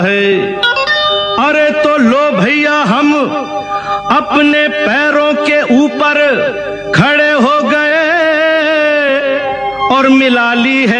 है। अरे तो लो भैया हम अपने पैरों के ऊपर खड़े हो गए और मिला ली है